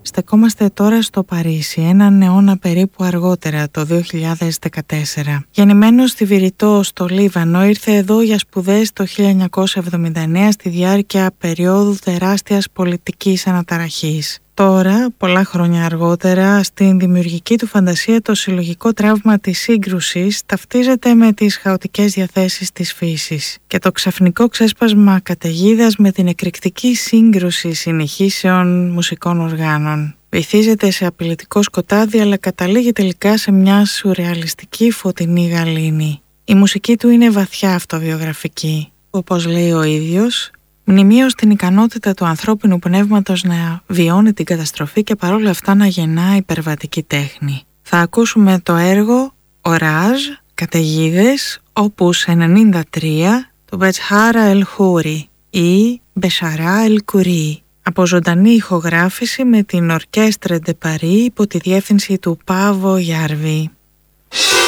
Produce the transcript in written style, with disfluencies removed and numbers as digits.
Στεκόμαστε τώρα στο Παρίσι, έναν αιώνα περίπου αργότερα, το 2014. Γεννημένος στη Βηρητό, στο Λίβανο, ήρθε εδώ για σπουδές το 1979 στη διάρκεια περίοδου τεράστιας πολιτικής αναταραχής. Τώρα, πολλά χρόνια αργότερα, στην δημιουργική του φαντασία το συλλογικό τραύμα της σύγκρουσης ταυτίζεται με τις χαοτικές διαθέσεις της φύσης και το ξαφνικό ξέσπασμα καταιγίδας με την εκρηκτική σύγκρουση συνεχίσεων μουσικών οργάνων. Βυθίζεται σε απειλητικό σκοτάδι αλλά καταλήγει τελικά σε μια σουρεαλιστική φωτεινή γαλήνη. Η μουσική του είναι βαθιά αυτοβιογραφική. Όπως λέει ο ίδιος, μνημείο στην ικανότητα του ανθρώπινου πνεύματος να βιώνει την καταστροφή και παρόλα αυτά να γεννά υπερβατική τέχνη. Θα ακούσουμε το έργο «Οράζ, καταιγίδες», όπους 93 του Μπετσχάρα Ελ Χούρι ή Μπεσαρά Ελ Κουρί, από ζωντανή ηχογράφηση με την Ορκέστρε ντε Παρί υπό τη διεύθυνση του Πάβο Γιάρβη.